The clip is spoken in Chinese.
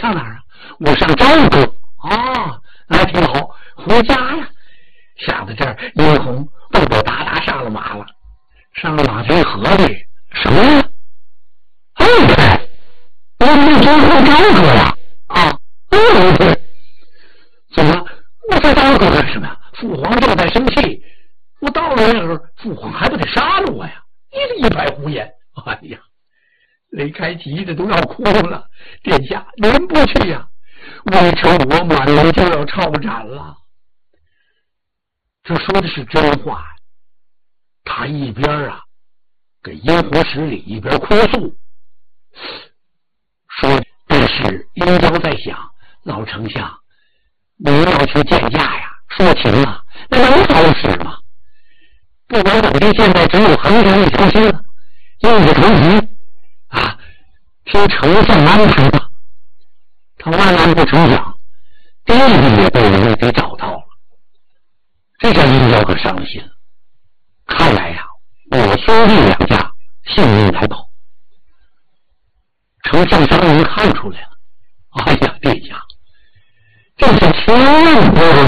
上哪儿啊？我上朝歌。哦，那挺好，回家呀。想到这儿，殷红蹦蹦哒哒上了马了。上了马这合计什么呀？哎，我没听说朝歌呀！啊，对，怎么？我在朝歌干什么呀？父皇正在生气，我到了那会儿，父皇还不得杀了我呀？一派胡言！哎呀，雷开急的都要哭了。殿下，您不去呀？微臣我满门就要抄斩了。这说的是真话。他一边啊给殷红施礼，一边哭诉，说：“但是殷郊在想，老丞相，您要去见驾呀，说情啊，那能好使吗？不管怎么地，现在只有衡山一条心了，应付成急啊，听丞相安排吧。”他万万不成想，弟弟也被人给找到了。这下殷郊可伤心了。看来呀，我兄弟两家性命难保。丞相商人看出来了，哎呀，殿下，这是千万不能